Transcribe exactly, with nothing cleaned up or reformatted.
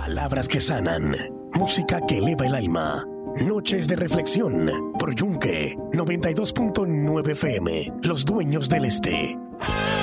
Palabras que sanan. Música que eleva el alma. Noches de reflexión por Yunque noventa y dos punto nueve F M. Los dueños del este.